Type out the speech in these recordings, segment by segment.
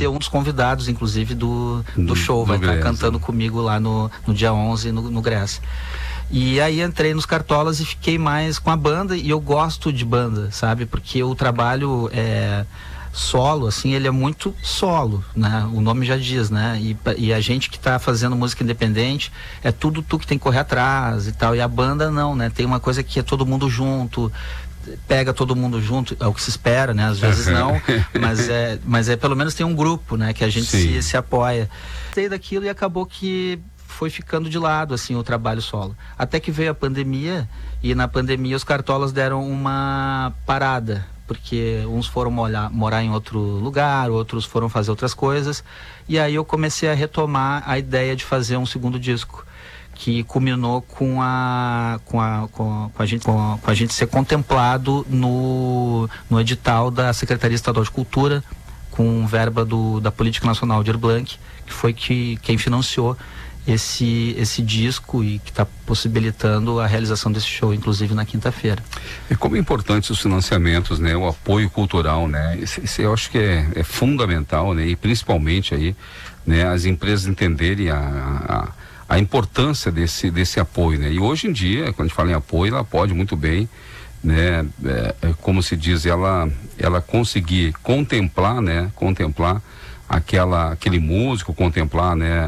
ser um dos convidados, inclusive, do show. Vai estar cantando comigo lá no dia 11 no Grécia. E aí entrei nos Cartolas e fiquei mais com a banda, e eu gosto de banda, sabe? Porque o trabalho solo, assim, ele é muito solo, né? O nome já diz, né? E a gente que tá fazendo música independente, é tudo tu que tem que correr atrás e tal. E a banda não, né? Tem uma coisa que é todo mundo junto, pega todo mundo junto, é o que se espera, né? Às vezes não, mas pelo menos tem um grupo, né? Que a gente se apoia. Gostei daquilo e acabou que foi ficando de lado, assim, o trabalho solo. Até que veio a pandemia, e na pandemia os Cartolas deram uma parada, porque uns foram morar em outro lugar, outros foram fazer outras coisas, e aí eu comecei a retomar a ideia de fazer um segundo disco, que culminou com a gente ser contemplado no edital da Secretaria Estadual de Cultura, com verba da Política Nacional Aldir Blanc, que foi quem financiou esse disco e que está possibilitando a realização desse show, inclusive na quinta-feira. E como é importante os financiamentos, né? O apoio cultural, né? Isso eu acho que é fundamental, né? E principalmente aí, né? As empresas entenderem a importância desse apoio, né? E hoje em dia, quando a gente fala em apoio, ela pode muito bem, né? Como se diz, ela conseguir contemplar, né? Contemplar aquele músico, contemplar, né?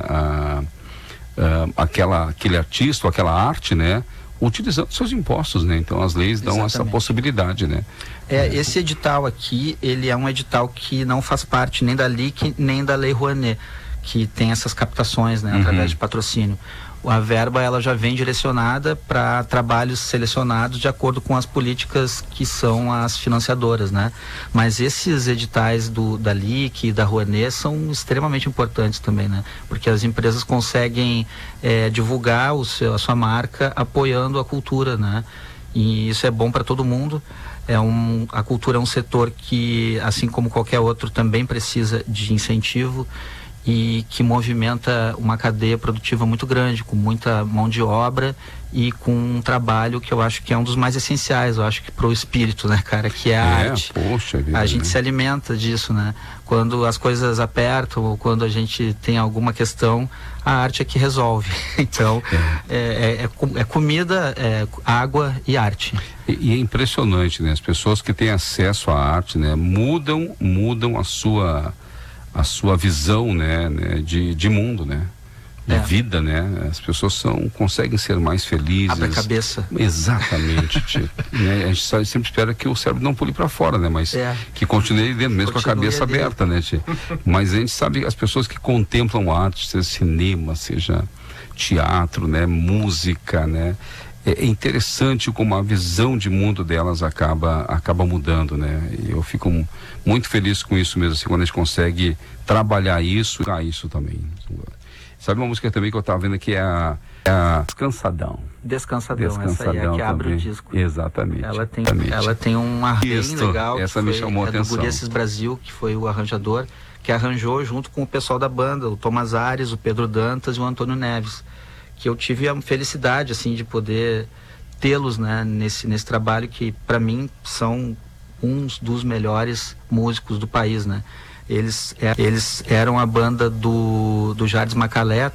Aquele artista, aquela arte, né? Utilizando seus impostos, né? Então as leis dão essa possibilidade, né? Esse edital aqui, ele é um edital que não faz parte nem da LIC, nem da Lei Rouanet, que tem essas captações, né? Através de patrocínio. A verba, ela já vem direcionada para trabalhos selecionados de acordo com as políticas que são as financiadoras, né? Mas esses editais da LIC e da Rouanet são extremamente importantes também, né? Porque as empresas conseguem divulgar a sua marca apoiando a cultura, né? E isso é bom para todo mundo. A cultura é um setor que, assim como qualquer outro, também precisa de incentivo, e que movimenta uma cadeia produtiva muito grande, com muita mão de obra e com um trabalho que eu acho que é um dos mais essenciais, eu acho que pro espírito, né, cara, que é a arte. Poxa vida, a gente se alimenta disso, né? Quando as coisas apertam ou quando a gente tem alguma questão, a arte é que resolve. Então, é comida, água e arte. E é impressionante, né? As pessoas que têm acesso à arte, né, mudam a sua visão, né, de mundo, né, de vida, né. As pessoas conseguem ser mais felizes. Abre a cabeça. Exatamente. Né? A gente sempre espera que o cérebro não pule para fora, né, mas que continue dentro, mesmo com a cabeça aberta, né, tia? Mas a gente sabe, as pessoas que contemplam arte, seja cinema, seja teatro, né, música, né, é interessante como a visão de mundo delas acaba mudando, né? E eu fico muito feliz com isso mesmo, assim, quando a gente consegue trabalhar isso também. Sabe uma música também que eu estava vendo que é a Descansadão. Descansadão, essa aí é a que abre o disco. Exatamente. Ela tem um arranjo bem legal. Essa me chamou a atenção. Do Guriaces Brasil, que foi o arranjador, que arranjou junto com o pessoal da banda, o Thomas Ares, o Pedro Dantas e o Antônio Neves, que eu tive a felicidade, assim, de poder tê-los, né, nesse trabalho, que para mim são uns dos melhores músicos do país, né? Eles eram a banda do Jardim Macalé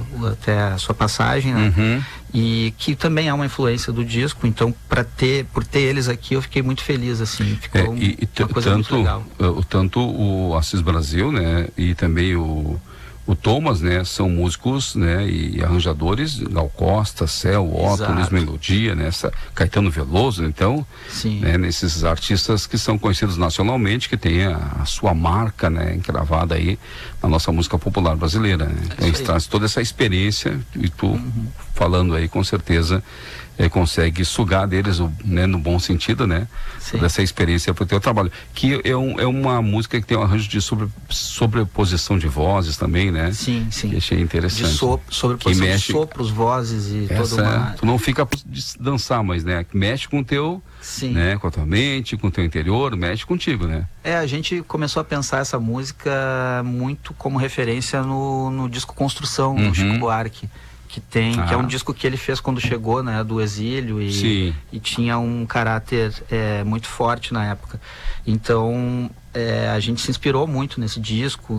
até a sua passagem, né? E que também é uma influência do disco. Então, por ter eles aqui, eu fiquei muito feliz, assim. Ficou uma coisa muito legal. Tanto o Assis Brasil, né, e também o Thomas, né, são músicos, né, e arranjadores, Gal Costa, Céu, Otto, Luiz Melodia, né, Caetano Veloso, então, né, nesses artistas que são conhecidos nacionalmente, que tem a sua marca, né, encravada aí na nossa música popular brasileira, né? Então, eles trazem toda essa experiência e tu falando aí, com certeza, consegue sugar deles, né, no bom sentido, né? Toda essa experiência para o teu trabalho. Que é uma música que tem um arranjo de sobreposição de vozes também, né? Sim. Que achei interessante. De sobreposição de sopros, vozes e toda uma... Tu não fica de dançar, mas, né, mexe com o teu, né, com a tua mente, com o teu interior, mexe contigo, né? A gente começou a pensar essa música muito como referência no disco Construção, do Chico Buarque, que é um disco que ele fez quando chegou, né, do exílio, e tinha um caráter muito forte na época. Então a gente se inspirou muito nesse disco.